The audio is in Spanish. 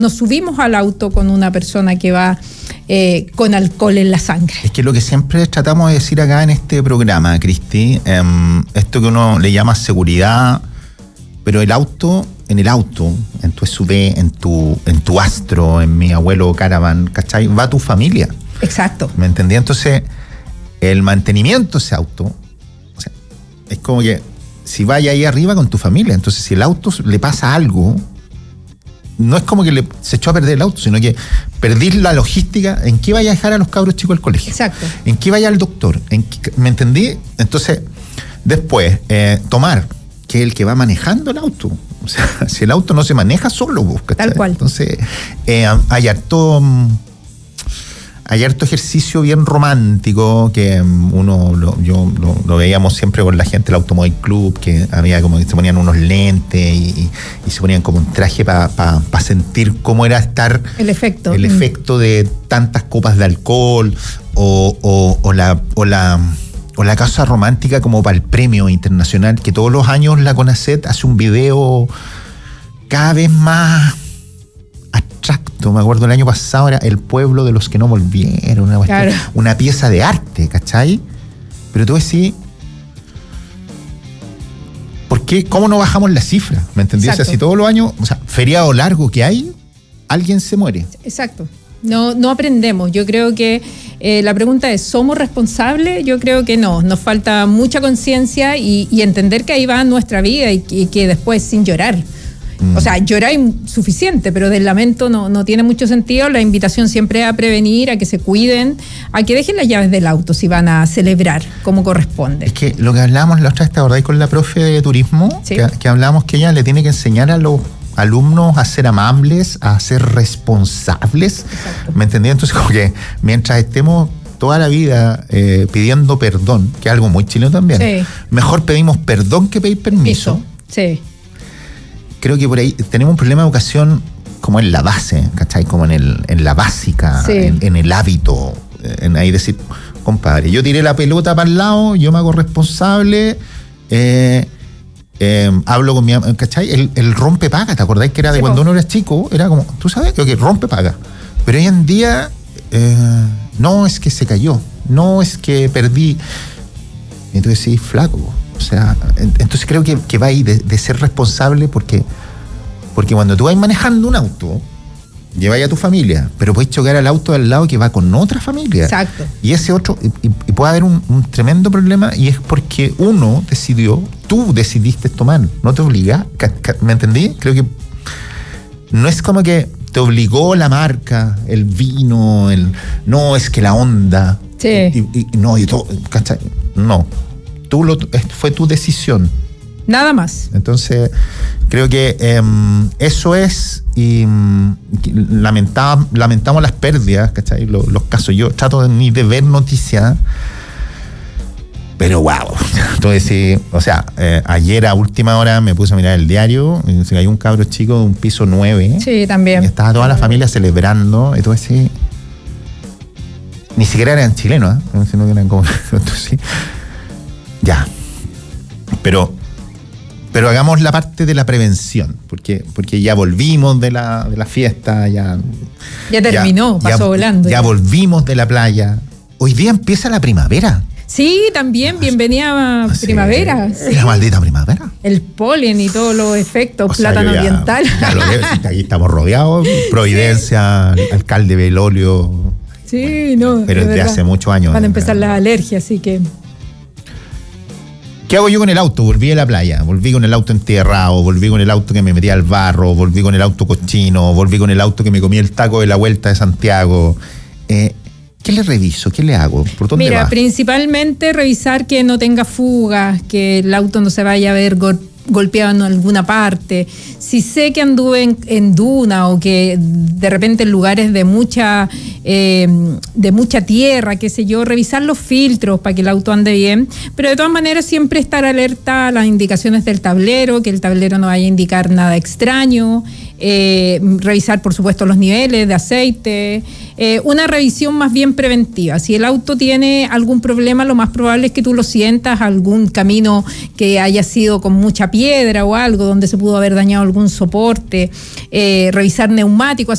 nos subimos al auto con una persona que va con alcohol en la sangre. Es que lo que siempre tratamos de decir acá en este programa, Cristi, esto que uno le llama seguridad, pero en tu SUV, en tu Astro, en mi abuelo Caravan, ¿cachai? Va tu familia. Exacto. ¿Me entendí? Entonces, el mantenimiento de ese auto, o sea, es como que si vaya ahí arriba con tu familia, entonces si el auto le pasa algo, no es como que se echó a perder el auto, sino que perdí la logística en qué vaya a dejar a los cabros chicos al colegio. Exacto. En qué vaya al doctor. ¿Me entendí? Entonces, después, tomar, que es el que va manejando el auto. O sea, si el auto no se maneja solo, ¿cachai? Tal cual. Entonces, hay harto ejercicio bien romántico que yo lo veíamos siempre con la gente del Automóvil Club, que había como que se ponían unos lentes y se ponían como un traje para sentir cómo era estar el efecto de tantas copas de alcohol o la causa romántica como para el premio internacional, que todos los años la CONACET hace un video cada vez más abstracto. Me acuerdo el año pasado era El pueblo de los que no volvieron, claro, una pieza de arte, ¿cachai? Pero tú decís, ¿por qué? ¿Cómo no bajamos la cifra? ¿Me entendí? O sea, si todos los años, o sea, feriado largo que hay, alguien se muere. Exacto. No aprendemos. Yo creo que la pregunta es, ¿somos responsables? Yo creo que no. Nos falta mucha conciencia y entender que ahí va nuestra vida y que después sin llorar. O sea, llorar es suficiente, pero del lamento no tiene mucho sentido. La invitación siempre es a prevenir, a que se cuiden, a que dejen las llaves del auto si van a celebrar como corresponde. Es que lo que hablábamos la otra vez, ¿te acordás con la profe de turismo? Sí. Que hablábamos que ella le tiene que enseñar a los alumnos a ser amables, a ser responsables. Exacto. ¿Me entendí? Entonces, como que mientras estemos toda la vida pidiendo perdón, que es algo muy chileno también, sí, mejor pedimos perdón que pedir permiso. Sí. Creo que por ahí tenemos un problema de educación como en la base, ¿cachai? Como en la básica, sí, en el hábito, en ahí decir, compadre, yo tiré la pelota para el lado, yo me hago responsable, hablo con mi... ¿cachai? El rompe paga, ¿te acordáis que era de sí, cuando uno era chico? Era como, tú sabes, que rompe paga. Pero hoy en día, no es que se cayó, no es que perdí. Entonces sí, flaco. O sea, entonces creo que va ahí de ser responsable porque cuando tú vas manejando un auto, lleváis a tu familia, pero puedes chocar al auto del lado que va con otra familia. Exacto. Y ese otro, y puede haber un tremendo problema, y es porque uno decidió, tú decidiste tomar, no te obliga, ¿me entendí? Creo que no es como que te obligó la marca, el vino, no, es que la onda. Sí. Y todo, ¿cachai? No. Fue tu decisión. Nada más. Entonces, creo que eso es, y lamentamos las pérdidas, ¿cachai? Los casos. Yo trato ni de ver noticias, pero wow. Entonces, o sea, ayer a última hora me puse a mirar el diario, y se cayó un cabro chico de un piso 9. Sí, también. Y estaba toda la familia celebrando, y todo ese... Ni siquiera eran chilenos, sino que eran como... Entonces, ya, pero hagamos la parte de la prevención, porque ya volvimos de la fiesta, ya terminó, pasó volando. Ya volvimos de la playa. Hoy día empieza la primavera. Sí, también, bienvenida a primavera. Sí. La maldita primavera. El polen y todos los efectos, plátano ambiental. Ya lo veo, aquí estamos rodeados, Providencia, sí, alcalde Belolio. Sí, no. Pero desde hace muchos años. Van a empezar las alergias, así que... ¿Qué hago yo con el auto? Volví a la playa, volví con el auto enterrado, volví con el auto que me metía al barro, volví con el auto cochino, volví con el auto que me comí el taco de la vuelta de Santiago. ¿Qué le reviso? ¿Qué le hago? ¿Por dónde va? Principalmente revisar que no tenga fugas, que el auto no se vaya a ver golpeado en alguna parte. Si sé que anduve en duna o que de repente en lugares de mucha tierra, qué sé yo, revisar los filtros para que el auto ande bien, pero de todas maneras siempre estar alerta a las indicaciones del tablero, que el tablero no vaya a indicar nada extraño, revisar, por supuesto, los niveles de aceite, una revisión más bien preventiva. Si el auto tiene algún problema, lo más probable es que tú lo sientas, algún camino que haya sido con mucha piedra o algo, donde se pudo haber dañado algún soporte, revisar neumáticos,